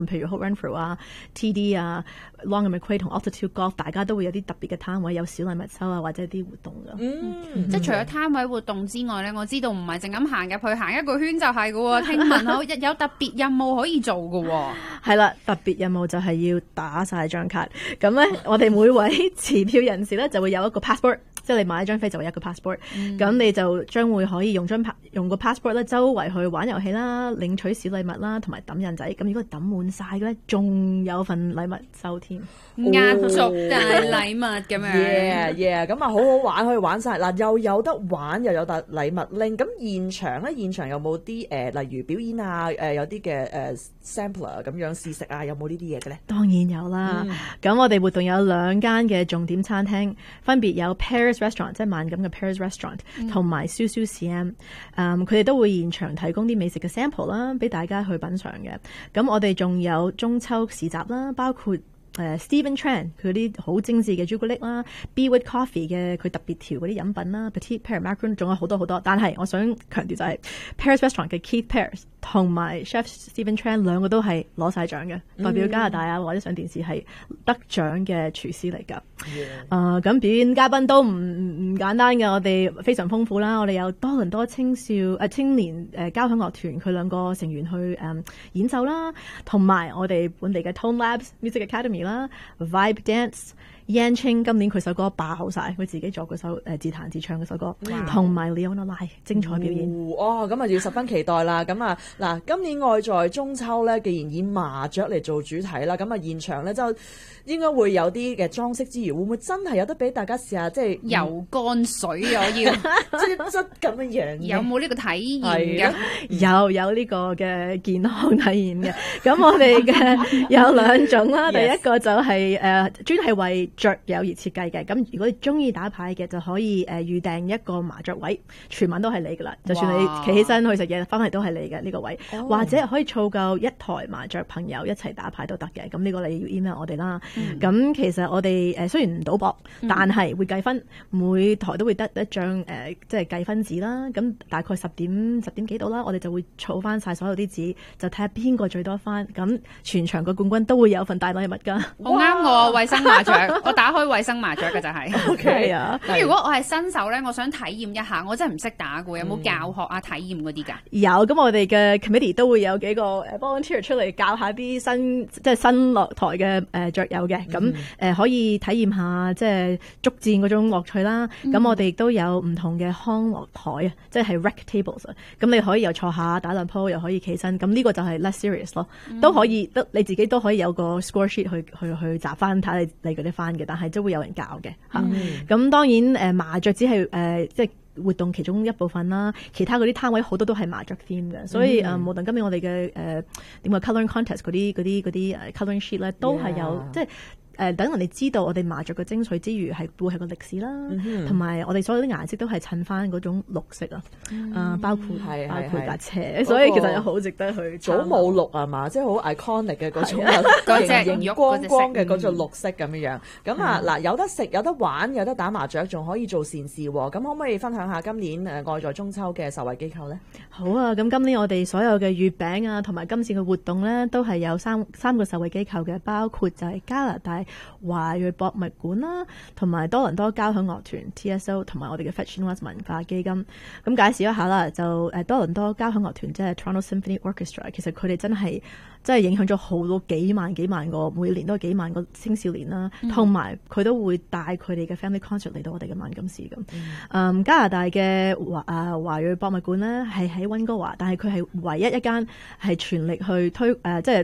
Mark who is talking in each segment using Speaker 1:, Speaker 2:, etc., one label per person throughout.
Speaker 1: 譬如 Hope Renfrew 啊、TD 啊、Long and McQuaid 同 Altitude Golf， 大家都會有啲特別嘅攤位，有小禮物收啊，或者啲活動㗎。
Speaker 2: 即係除咗攤位活動之外咧，我知道唔係淨咁行入去行一個圈就係㗎喎。聽聞有特別任務可以做㗎喎。
Speaker 1: 係啦，特別任務就係要打晒張卡。咁咧，我哋每位持票人士咧就會有一個 passport。即係你買一張飛就會有一個 passport，咁你就將會可以用個 passport 咧，周圍去玩遊戲啦、領取小禮物啦，同埋抌印仔。咁如果抌滿晒嘅咧，仲有份禮物收添，
Speaker 2: 壓軸大禮物咁樣。
Speaker 3: yeah，咁啊好好玩，可以玩晒嗱，又有得玩，又有得禮物拎。咁現場有冇啲例如表演啊，有啲嘅sampler 咁樣試食啊，有冇呢啲嘢嘅咧？
Speaker 1: 當然有啦。咁我哋活動有2間嘅重點餐廳，分別有 Paris Restaurant 即係萬錦嘅 Paris Restaurant， 同埋 Susu CM， 佢哋都會現場提供啲美食嘅 sample 啦，俾大家去品嚐嘅。咁我哋仲有中秋市集啦，包括Stephen Tran 佢啲好精緻嘅朱古力啦 ，Beewood Coffee 嘅佢特別調嗰啲飲品啦 ，Petite Pear Macaron 仲有好多好多。但係我想強調就係 Paris Restaurant 嘅 Keith Pears 同埋 Chef Stephen Tran 兩個都係攞晒獎嘅，代表加拿大啊或者上電視係得獎嘅廚師嚟㗎。咁表演嘉賓都唔簡單嘅，我哋非常豐富啦。我哋有多倫多青年交響樂團佢兩個成員去演奏啦，同埋我哋本地嘅 Tone Labs Music Academy 啦 ，Vibe Dance。Yan Ching 今年佢首歌爆晒，佢自己作嗰首自彈自唱嗰首歌，同埋 Leona Lai 精彩表演。
Speaker 3: 咁啊要十分期待啦！咁啊嗱，今年愛在中秋咧，既然以麻雀嚟做主題啦，咁啊現場咧就應該會有啲嘅裝飾之餘，會唔會真係有得俾大家試下即係
Speaker 2: 游乾水啊？我要
Speaker 3: 質咁嘅樣，
Speaker 2: 有冇呢個體驗
Speaker 1: 嘅？有呢個嘅健康體驗嘅。咁我哋嘅有2種啦，第一個就係專係為雀友而設計嘅。咁如果你中意打牌嘅，就可以預訂一個麻雀位，全晚都係你噶啦。就算你企起身去食嘢，翻嚟都係你嘅呢個位。或者可以湊夠1台麻雀朋友一齊打牌都得嘅。咁呢個你要 email 我哋啦。咁其實我哋雖然唔賭博，但係會計分，每台都會得一張即係計分紙啦。咁大概10點幾到啦，我哋就會儲翻晒所有啲紙，就睇下邊個最多分。咁全場個冠軍都會有份大禮物㗎。
Speaker 2: 好啱我衛生麻雀，我打開衛生麻雀嘅就係。
Speaker 1: OK 啊。
Speaker 2: 咁如果我係新手咧，我想體驗一下，我真係唔識打嘅，有冇教學啊、體驗嗰啲㗎？
Speaker 1: 有，咁我哋嘅 committee 都會有幾個volunteer 出嚟教下啲新落台嘅雀友嘅。咁可以體驗下即係捉戰嗰種樂趣啦。咁我哋亦都有唔同嘅康樂台啊，即係 rec tables 啊。咁你可以又坐下打兩鋪，又可以企身。咁呢個就係 less serious 咯，都可以你自己都可以有個 score sheet 去集翻睇你嗰啲翻嘅，但係都會有人教嘅嚇。咁當然麻雀只係即係活動其中一部分啦，其他嗰啲攤位好多都係麻雀 theme 嘅，所以無論今年我哋嘅點講 colouring contest 嗰啲colouring sheet 咧，都係有即係。等人哋知道我哋麻雀嘅精髓之餘，係會係個歷史啦，同埋我哋所有啲顏色都係襯翻嗰種綠色啊，包括架車，所以其實好值得去。
Speaker 3: 祖母綠係嘛，即係好 iconic 嘅嗰種熒熒光光嘅嗰種綠色咁樣。咁啊嗱，有得食有得玩有得打麻雀，仲可以做善事喎。咁可唔可以分享下今年愛在中秋嘅受惠機構呢？
Speaker 1: 好啊，咁今年我哋所有嘅月餅啊，同埋今次嘅活動呢，都係有三個受惠機構嘅，包括就係加拿大華裔博物館啦，同埋多倫多交響樂團 TSO， 同埋我哋嘅 Fetch Invest 文化基金。咁介紹一下啦，就多倫多交響樂團即係 Toronto Symphony Orchestra， 其實佢哋真係影響咗好多幾萬個，每年都幾萬個青少年啦，同埋佢都會帶佢哋嘅 family concert 嚟到我哋嘅萬金市咁。加拿大嘅華裔博物館呢係喺溫哥華，但係佢係唯一一間係全力去推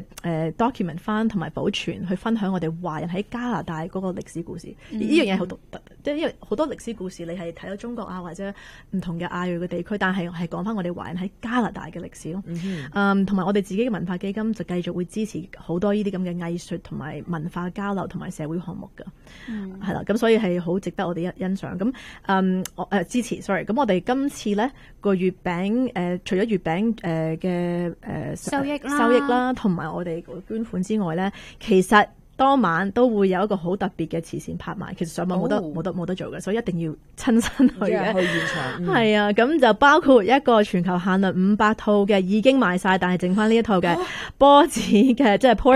Speaker 1: document 翻同埋保存去分享我哋華人喺加拿大嗰個歷史故事。呢樣嘢好獨特，即係因為好多歷史故事你係睇到中國啊或者唔同嘅亞裔嘅地區，但係講翻我哋華人喺加拿大嘅歷史咯。同埋我哋自己嘅文化基金就繼續會支持好多呢啲咁嘅藝術同埋文化交流同埋社會項目㗎，係啦，咁所以係好值得我哋欣賞。咁支持 ，sorry。咁我哋今次咧個月餅除咗月餅嘅收益啦，同埋我哋捐款之外咧，其實當晚都會有一個好特別嘅慈善拍賣，其實上網冇得做嘅，所以一定要親身去嘅。
Speaker 3: 去現場。
Speaker 1: 係啊，咁就包括一個全球限量500套嘅已經賣晒，但係剩翻呢一套嘅波子嘅即係